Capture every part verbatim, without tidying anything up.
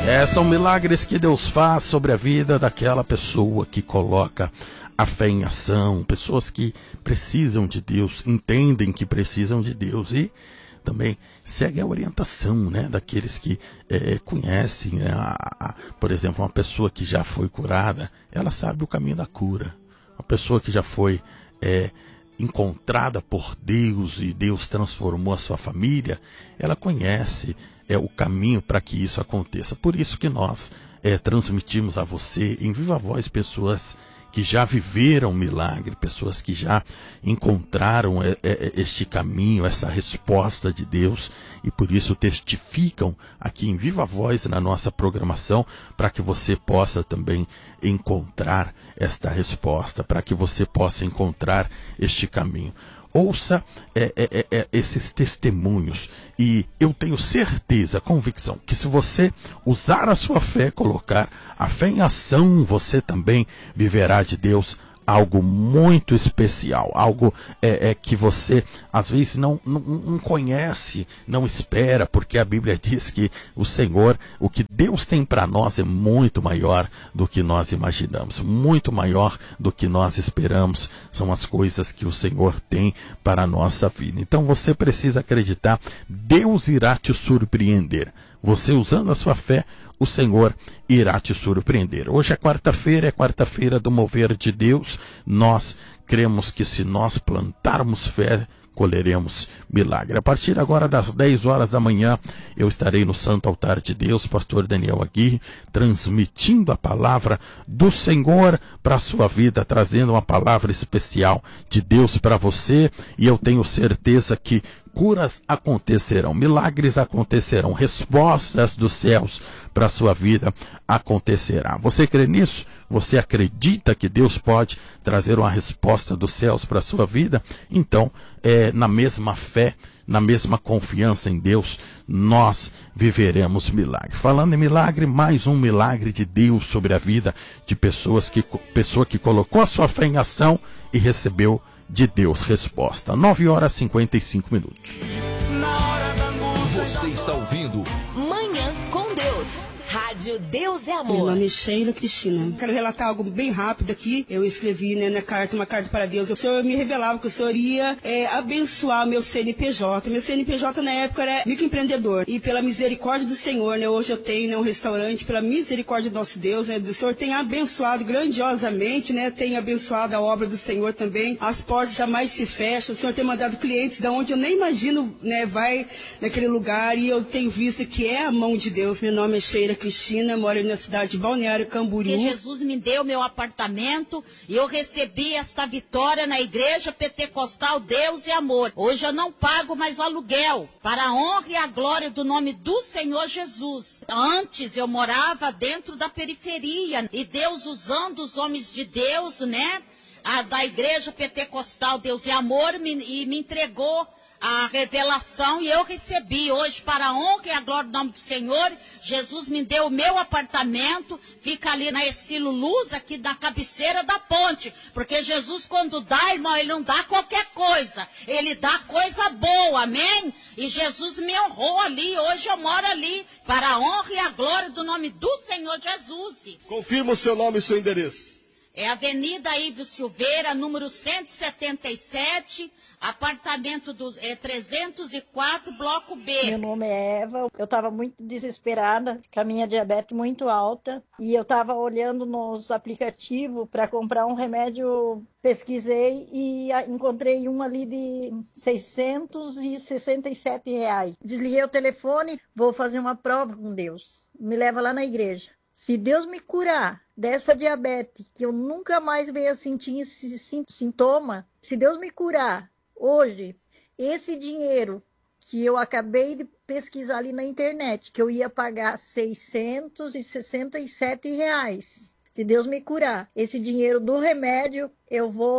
É, são milagres que Deus faz sobre a vida daquela pessoa que coloca a fé em ação, pessoas que precisam de Deus, entendem que precisam de Deus e também segue a orientação, né, daqueles que é, conhecem, né, a, a, por exemplo, uma pessoa que já foi curada, ela sabe o caminho da cura. Uma pessoa que já foi é, encontrada por Deus e Deus transformou a sua família, ela conhece é, o caminho para que isso aconteça. Por isso que nós é, transmitimos a você, em viva voz, pessoas que já viveram milagre, pessoas que já encontraram é, é, este caminho, essa resposta de Deus, e por isso testificam aqui em viva voz na nossa programação, para que você possa também encontrar esta resposta, para que você possa encontrar este caminho. Ouça é, é, é, esses testemunhos e eu tenho certeza, convicção, que se você usar a sua fé, colocar a fé em ação, você também viverá de Deus algo muito especial, algo é, é, que você às vezes não, não, não conhece, não espera, porque a Bíblia diz que o Senhor, o que Deus tem para nós é muito maior do que nós imaginamos, muito maior do que nós esperamos, são as coisas que o Senhor tem para a nossa vida. Então você precisa acreditar, Deus irá te surpreender, você usando a sua fé, o Senhor irá te surpreender. Hoje é quarta-feira, é quarta-feira do mover de Deus. Nós cremos que se nós plantarmos fé, colheremos milagre. A partir agora das dez horas da manhã, eu estarei no Santo Altar de Deus, pastor Daniel Aguirre, transmitindo a palavra do Senhor para a sua vida, trazendo uma palavra especial de Deus para você, e eu tenho certeza que curas acontecerão, milagres acontecerão, respostas dos céus para a sua vida acontecerá. Você crê nisso? Você acredita que Deus pode trazer uma resposta dos céus para a sua vida? Então, é, na mesma fé, na mesma confiança em Deus, nós viveremos milagre. Falando em milagre, mais um milagre de Deus sobre a vida de pessoas que, pessoa que colocou a sua fé em ação e recebeu de Deus resposta. nove horas e cinquenta e cinco minutos. Você está ouvindo Manhã com Deus. Rádio Deus é Amor. Meu nome é Sheila Cristina. Quero relatar algo bem rápido aqui. Eu escrevi, né, na carta, uma carta para Deus. O Senhor me revelava que o Senhor ia é, abençoar meu C N P J. Meu C N P J na época era microempreendedor. E pela misericórdia do Senhor, né, hoje eu tenho, né, um restaurante. Pela misericórdia do nosso Deus, né, do Senhor tem abençoado grandiosamente, né, tem abençoado a obra do Senhor também. As portas jamais se fecham. O Senhor tem mandado clientes da onde eu nem imagino, né, vai naquele lugar. E eu tenho visto que é a mão de Deus. Meu nome é Sheila Cristina, moro na cidade de Balneário Camboriú. Que Jesus me deu meu apartamento e eu recebi esta vitória na igreja pentecostal Deus e Amor. Hoje eu não pago mais o aluguel, para a honra e a glória do nome do Senhor Jesus. Antes eu morava dentro da periferia e Deus usando os homens de Deus, né, a, da igreja pentecostal Deus e Amor me, e me entregou a revelação e eu recebi hoje para a honra e a glória do nome do Senhor. Jesus me deu o meu apartamento, fica ali na Exilo Luz, aqui da cabeceira da ponte, porque Jesus quando dá, irmão, ele não dá qualquer coisa, ele dá coisa boa, amém? E Jesus me honrou ali, hoje eu moro ali, para a honra e a glória do nome do Senhor Jesus. Confirma o seu nome e seu endereço. É Avenida Ivo Silveira, número cento e setenta e sete, apartamento do, é, trezentos e quatro, bloco B. Meu nome é Eva, eu estava muito desesperada, com a minha diabetes muito alta, e eu estava olhando nos aplicativos para comprar um remédio, pesquisei e encontrei um ali de seiscentos e sessenta e sete reais. Desliguei o telefone, vou fazer uma prova com Deus, me leva lá na igreja. Se Deus me curar dessa diabetes, que eu nunca mais venha sentir esse sintoma, se Deus me curar hoje, esse dinheiro que eu acabei de pesquisar ali na internet, que eu ia pagar seiscentos e sessenta e sete reais, se Deus me curar, esse dinheiro do remédio, eu vou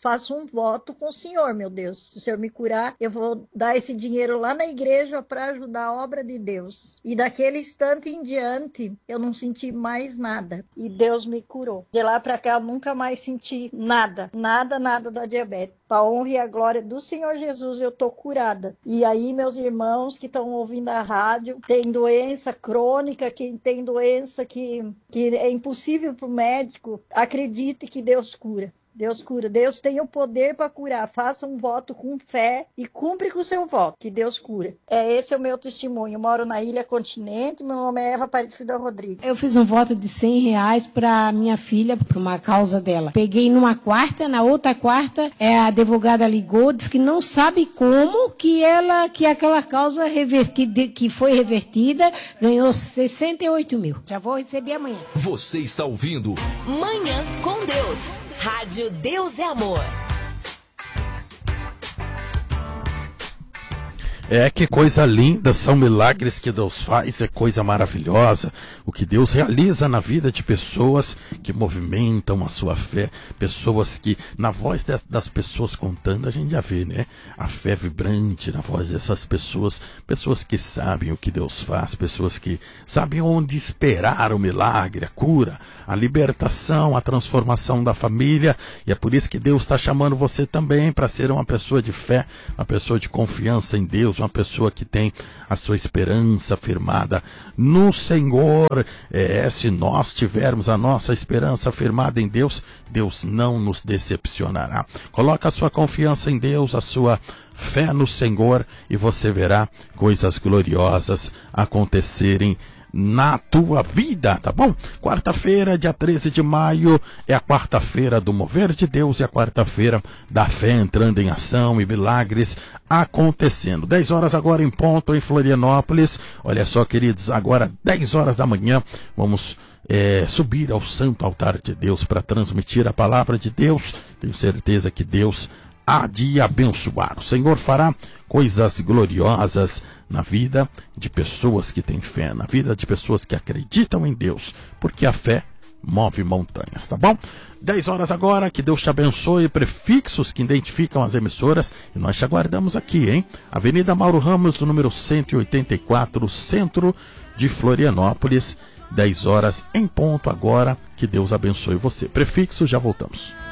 faço um voto com o Senhor, meu Deus. Se o Senhor me curar, eu vou dar esse dinheiro lá na igreja para ajudar a obra de Deus. E daquele instante em diante, eu não senti mais nada. E Deus me curou. De lá para cá, eu nunca mais senti nada, nada, nada da diabetes. Para a honra e a glória do Senhor Jesus, eu tô curada. E aí, meus irmãos que estão ouvindo a rádio, tem doença crônica, quem tem doença que, que é impossível para o médico, acredite que Deus cura. Deus cura. Deus tem o poder para curar. Faça um voto com fé e cumpre com o seu voto, que Deus cura. É esse é o meu testemunho. Eu moro na Ilha Continente, meu nome é Eva Aparecida Rodrigues. Eu fiz um voto de cem reais para minha filha, para uma causa dela. Peguei numa quarta, na outra quarta, é, a advogada ligou, disse que não sabe como que ela, que aquela causa revertida, que foi revertida, ganhou sessenta e oito mil. Já vou receber amanhã. Você está ouvindo Manhã com Deus. Rádio Deus é Amor. É, que coisa linda, são milagres que Deus faz, é coisa maravilhosa. O que Deus realiza na vida de pessoas que movimentam a sua fé, pessoas que, na voz das, das pessoas contando, a gente já vê, né? A fé vibrante na voz dessas pessoas, pessoas que sabem o que Deus faz, pessoas que sabem onde esperar o milagre, a cura, a libertação, a transformação da família. E é por isso que Deus está chamando você também para ser uma pessoa de fé, uma pessoa de confiança em Deus, uma pessoa que tem a sua esperança firmada no Senhor. É, se nós tivermos a nossa esperança firmada em Deus, Deus não nos decepcionará. Coloca a sua confiança em Deus, a sua fé no Senhor, e você verá coisas gloriosas acontecerem na tua vida, tá bom? Quarta-feira, dia treze de maio, é a quarta-feira do mover de Deus e a quarta-feira da fé entrando em ação e milagres acontecendo. dez horas agora em ponto em Florianópolis. Olha só, queridos, agora dez horas da manhã, vamos é, subir ao santo altar de Deus para transmitir a palavra de Deus. Tenho certeza que Deus há de abençoar. O Senhor fará coisas gloriosas na vida de pessoas que têm fé, na vida de pessoas que acreditam em Deus, porque a fé move montanhas, tá bom? dez horas agora, que Deus te abençoe. Prefixos que identificam as emissoras, e nós te aguardamos aqui, hein? Avenida Mauro Ramos, do número cento e oitenta e quatro, centro de Florianópolis. dez horas em ponto agora, que Deus abençoe você. Prefixos, já voltamos.